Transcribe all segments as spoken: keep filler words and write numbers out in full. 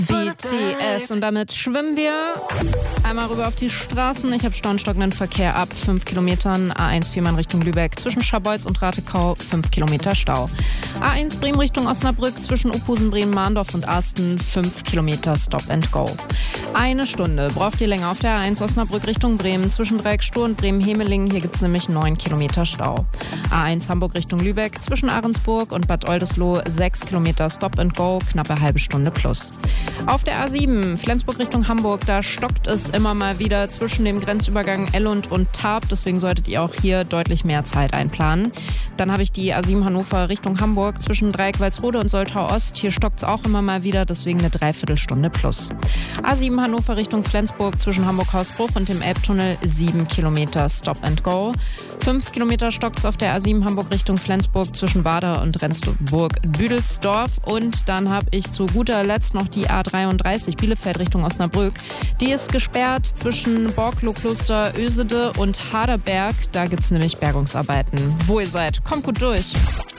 B T S und damit schwimmen wir einmal rüber auf die Straßen. Ich habe Stau und stockenden Verkehr ab fünf Kilometern. A eins Fehmarn Richtung Lübeck zwischen Scharbeutz und Ratekau fünf Kilometer Stau. A eins Bremen Richtung Osnabrück zwischen Uphusen, Bremen, Mahndorf und Asten fünf Kilometer Stop and Go. Eine Stunde braucht ihr länger auf der A eins Osnabrück Richtung Bremen zwischen Dreieckstoh und Bremen-Hemelingen. Hier gibt es nämlich neun Kilometer Stau. A eins Hamburg Richtung Lübeck zwischen Ahrensburg und Bad Oldesloe sechs Kilometer Stop and Go, knappe halbe Stunde plus. Auf der A sieben Flensburg Richtung Hamburg, da stockt es immer mal wieder zwischen dem Grenzübergang Ellund und Tarp. Deswegen solltet ihr auch hier deutlich mehr Zeit einplanen. Dann habe ich die A sieben Hannover Richtung Hamburg zwischen Dreieck-Walsrode und Soltau Ost. Hier stockt es auch immer mal wieder, deswegen eine Dreiviertelstunde plus. A sieben Hannover Richtung Flensburg zwischen Hamburg-Hausbruch und dem Elbtunnel sieben Kilometer Stop and Go. fünf Kilometer stockt es auf der A sieben Hamburg Richtung Flensburg zwischen Bader und Rendsburg-Büdelsdorf. Und dann habe ich zu guter Letzt noch die A dreiunddreißig Bielefeld Richtung Osnabrück. Die ist gesperrt zwischen Borklo-Kloster Ösede und Haderberg. Da gibt es nämlich Bergungsarbeiten. Wo ihr seid, kommt gut durch.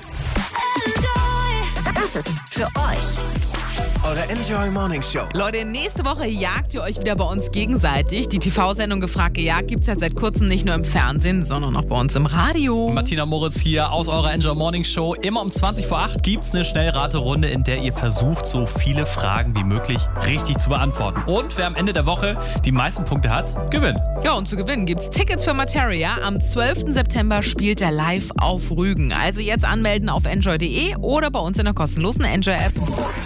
Das ist für euch. Eure Enjoy Morning Show. Leute, nächste Woche jagt ihr euch wieder bei uns gegenseitig. Die T V-Sendung Gefragt gejagt gibt es ja seit kurzem nicht nur im Fernsehen, sondern auch bei uns im Radio. Martina Moritz hier aus eurer Enjoy Morning Show. Immer um zwanzig vor acht gibt es eine Schnellraterunde, in der ihr versucht, so viele Fragen wie möglich richtig zu beantworten. Und wer am Ende der Woche die meisten Punkte hat, gewinnt. Ja, und zu gewinnen gibt's Tickets für Materia. Am zwölften September spielt er live auf Rügen. Also jetzt anmelden auf enjoy punkt de oder bei uns in der kostenlosen Enjoy-App.